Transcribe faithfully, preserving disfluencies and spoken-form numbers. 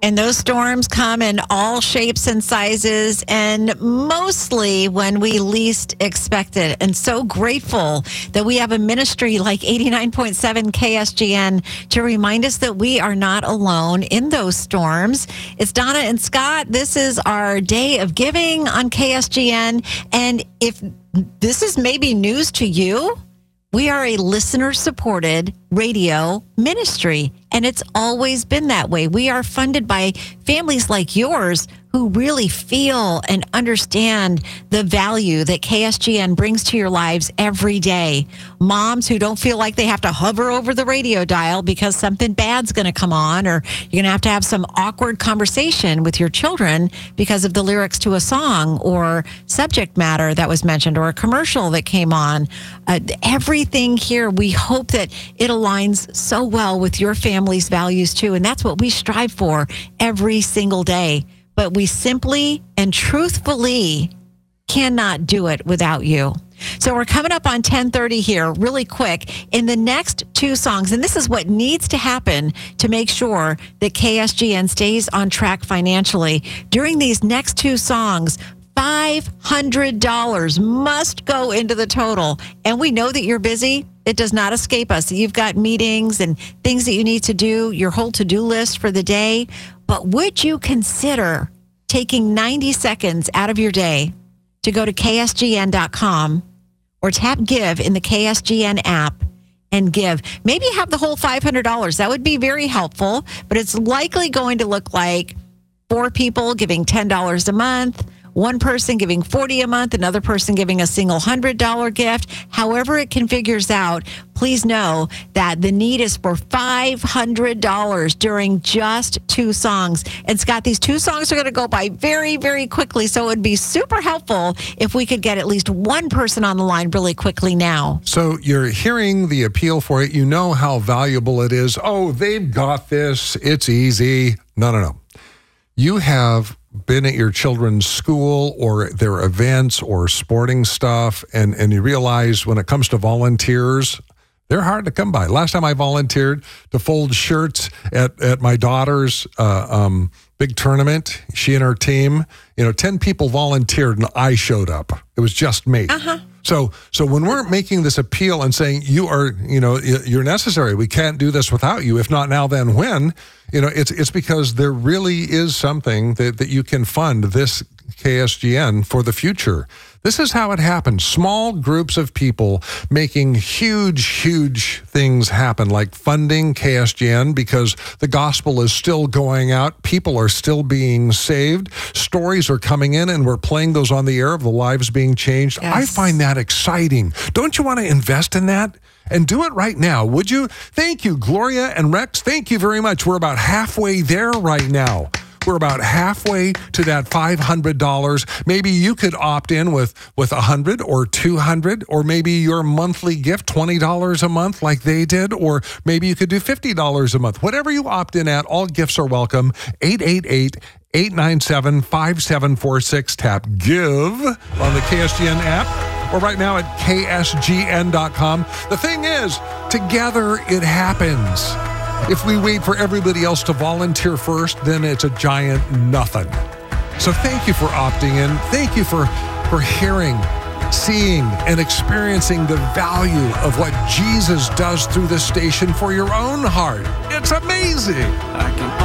And those storms come in all shapes and sizes, and mostly when we least expect it. And so grateful that we have a ministry like eighty-nine point seven K S G N to remind us that we are not alone in those storms. It's Donna and Scott. This is our day of giving on K S G N. And if this is maybe news to you, we are a listener-supported radio ministry, and it's always been that way. We are funded by families like yours who really feel and understand the value that K S G N brings to your lives every day. Moms who don't feel like they have to hover over the radio dial because something bad's going to come on, or you're going to have to have some awkward conversation with your children because of the lyrics to a song or subject matter that was mentioned or a commercial that came on. Uh, everything here, we hope that it aligns so well with your family's values too, and that's what we strive for every single day. But we simply and truthfully cannot do it without you. So we're coming up on ten thirty here really quick. In the next two songs, and this is what needs to happen to make sure that K S G N stays on track financially. During these next two songs, five hundred dollars must go into the total. And we know that you're busy. It does not escape us. You've got meetings and things that you need to do, your whole to-do list for the day. But would you consider taking ninety seconds out of your day to go to K S G N dot com or tap Give in the K S G N app and give? Maybe have the whole five hundred dollars. That would be very helpful, but it's likely going to look like four people giving ten dollars a month, one person giving forty dollars a month, another person giving a single one hundred dollars gift. However it configures out, please know that the need is for five hundred dollars during just two songs. And Scott, these two songs are going to go by very, very quickly, so it would be super helpful if we could get at least one person on the line really quickly now. So you're hearing the appeal for it. You know how valuable it is. Oh, they've got this. It's easy. No, no, no. You have been at your children's school or their events or sporting stuff, and, and you realize when it comes to volunteers, they're hard to come by. Last time I volunteered to fold shirts at, at my daughter's uh, um, big tournament, she and her team, you know, ten people volunteered and I showed up. It was just me. Uh-huh. So, so when we're making this appeal and saying you are, you know, you're necessary, we can't do this without you. If not now, then when? You know, it's it's because there really is something that, that you can fund this K S G N for the future. This is how it happens. Small groups of people making huge, huge things happen, like funding K S G N because the gospel is still going out. People are still being saved. Stories are coming in, and we're playing those on the air of the lives being changed. Yes. I find that exciting. Don't you want to invest in that? And do it right now, would you? Thank you, Gloria and Rex. Thank you very much. We're about halfway there right now. We're about halfway to that five hundred dollars. Maybe you could opt in with, with one hundred dollars or two hundred dollars, or maybe your monthly gift, twenty dollars a month like they did, or maybe you could do fifty dollars a month. Whatever you opt in at, all gifts are welcome. eight eight eight, eight nine seven, five seven four six. Tap Give on the K S G N app, or right now at K S G N dot com. The thing is, together it happens. If we wait for everybody else to volunteer first, then it's a giant nothing. So thank you for opting in. Thank you for, for hearing, seeing, and experiencing the value of what Jesus does through this station for your own heart. It's amazing. I can